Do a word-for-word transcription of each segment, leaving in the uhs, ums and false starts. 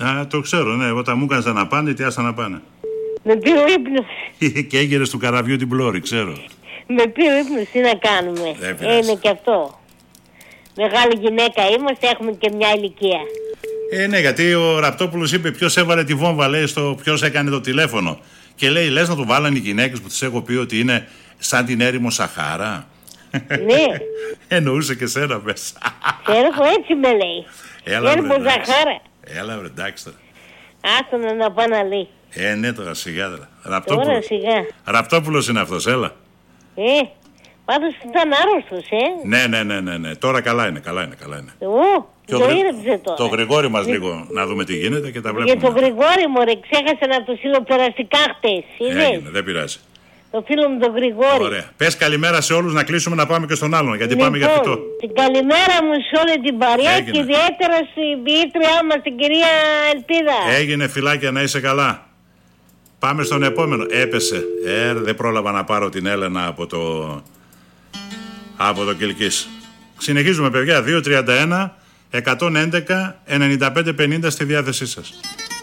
Α, το ξέρω, ναι. Όταν μου έκανες να πάνε, τι άστα να πάνε. Με πήρε ο ύπνος. Και έγερες του καραβιού την πλώρη, ξέρω. Με πήρε ο ύπνος, τι να κάνουμε. Ε, είναι και αυτό. Μεγάλη γυναίκα είμαστε, έχουμε και μια ηλικία. Ε, ναι, γιατί ο Ραπτόπουλος είπε ποιος έβαλε τη βόμβα, λέει, στο ποιος έκανε το τηλέφωνο. Και λέει, λες να του βάλανε οι γυναίκες που τις έχω πει ότι είναι σαν την έρημο Σαχάρα. Ναι. Εννοούσε και σένα μέσα. Ξέρω, έτσι με λέει. Έλα, έρημο Σαχάρα. Έλα, βρε, εντάξει τώρα. Άστον να πάει να λέει. Ε, ναι, τώρα σιγά τώρα. Ραπτόπουλος. Τώρα σιγά. Ραπτόπουλος είναι αυτός, έλα. Ε, πάντως ήταν άρρωστος, ε. Ναι, ναι, ναι, ναι, ναι. Τώρα καλά είναι, καλά είναι, καλά είναι. Ω, το γρη... ήρεψε τώρα. Το Γρηγόρη μας ε... λίγο να δούμε τι γίνεται και τα βλέπουμε. Για το Γρηγόρη μου, ρε, ξέχασα να το στείλω περαστικά χτες. Έγινε, δεν πειράζει. Το φίλο μου τον Γρηγόρη. Ωραία. Πες καλημέρα σε όλους, να κλείσουμε να πάμε και στον άλλον, γιατί λοιπόν, πάμε για φυτό. Την καλημέρα μου σε όλη την παρέα και ιδιαίτερα στην ποιήτριά μας, την κυρία Ελπίδα. Έγινε, φιλάκια, να είσαι καλά. Πάμε στον επόμενο. Έπεσε. Ε, δεν πρόλαβα να πάρω την Έλενα από το... από το Κιλκής. Συνεχίζουμε, παιδιά. δύο τριάντα ένα εκατόν έντεκα ενενήντα πέντε πενήντα στη διάθεσή σας.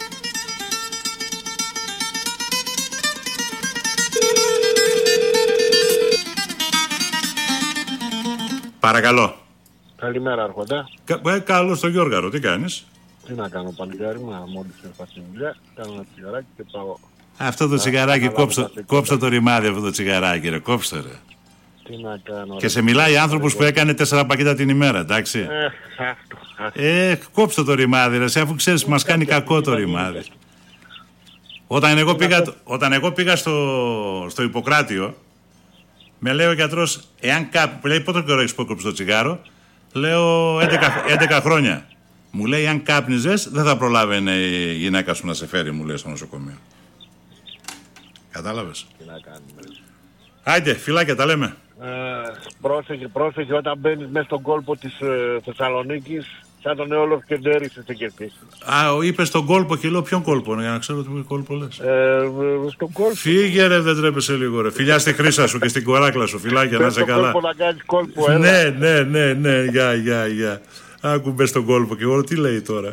Παρακαλώ. Καλημέρα, Αρχοντά. Κα, ε, καλώς το Γιώργαρο, τι κάνεις? Τι να κάνω, παλικάρι μου, μόλις έφτασε στη δουλειά, κάνω ένα τσιγαράκι και πάω. Αυτό το τσιγαράκι, κόψω, κόψω το ρημάδι αυτό το τσιγαράκι, ρε, κόψτε ρε. Τι να κάνω. Και σε μιλάει άνθρωπος που έκανε τέσσερα πακέτα την ημέρα, εντάξει. Ε, αυτό. Ε, κόψτε το ρημάδι, ρε, σε, αφού ξέρεις μας κάνει κακό το ρημάδι. Όταν εγώ πήγα, όταν εγώ πήγα στο, στο Ιπποκράτιο, με λέει ο γιατρός, εάν κάποιο. Λέει, πότε καιρό έχεις που έκοψε το τσιγάρο? Λέω έντεκα χρόνια. Μου λέει, αν κάπνιζες, δεν θα προλάβαινε η γυναίκα σου να σε φέρει, μου λέει, στο νοσοκομείο. Κατάλαβες? Τι να κάνουμε. Άιντε, φιλάκια, τα λέμε. Ε, πρόσεχε, πρόσεχε, όταν μπαίνεις μέσα στον κόλπο της ε, Θεσσαλονίκης, σαν τον Εόλοφ και Ντέρις είσαι και εσύ. Α, είπε στον κόλπο και λέω ποιον κόλπο, για να ξέρω τι κόλπο λες. Ε, στον κόλπο. Φύγε ρε, δεν τρέπεσαι λίγο ρε. Φιλιά στη χρήσα σου και στην κοράκλα σου, φιλάκια, να είσαι καλά. Κόλπο να κάνεις κόλπο, έλα. Ναι, ναι, ναι, ναι, γεια, γεια, γεια. Άκου μπες στον κόλπο και εγώ τι λέει τώρα.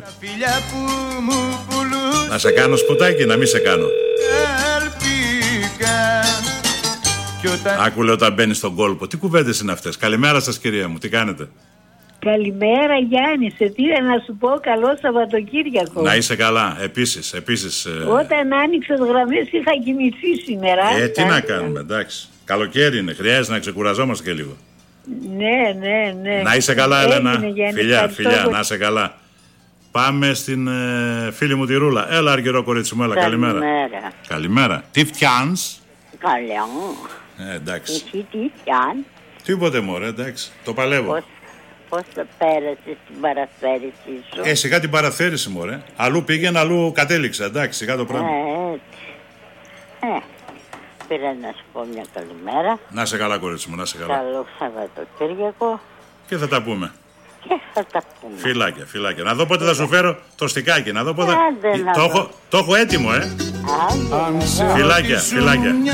Να σε κάνω σπουτάκι, να μην σε κάνω. Άκου λέω όταν μπαίνεις στον κόλπο. Τι κουβέντες είναι αυτές? Καλημέρα σας κυρία μου, τι κάνετε? Καλημέρα Γιάννη, σε πήρα να σου πω καλό Σαββατοκύριακο. Να είσαι καλά, επίσης, επίσης. Όταν άνοιξες γραμμές είχα κοιμηθεί σήμερα. Ε, τι να κάνουμε, εντάξει. Καλοκαίρι είναι, χρειάζεται να ξεκουραζόμαστε και λίγο. Ναι, ναι, ναι. Να είσαι καλά, Έλενα. Έγινε, φιλιά, φιλιά, το... να είσαι καλά. Πάμε στην ε, φίλη μου τη Ρούλα. Έλα, αργυρό κορίτσι μου, έλα, καλημέρα. Καλημέρα. Καλημέρα. Τι φτιάνεις? Καλά. Ε, εντάξει. Εσύ τι φτιάνεις? Τίποτε μωρέ, εντάξει. Το παλεύω. Πώς, πώς το πέρασες την παραθέρηση σου? Ε, σιγά την παραθέρηση μωρέ. Αλλού πήγαινε, αλλού κατέληξα, εντάξει, σιγά το πράγμα. Ε, έτσι. Ε, πήρα να σου πω μια καλημέρα. Να είσαι καλά κορίτσι μου, να είσαι καλά. Καλό Σαββατοκύριακο. Και θα τα πούμε. Και θα τα πούμε. Φιλάκια, φιλάκια. Να δω πότε θα σου φέρω το στικάκι. Να δω πότε. Άντε, το, να έχω, το έχω έτοιμο, ε. Άντε, φιλάκια, φιλάκια.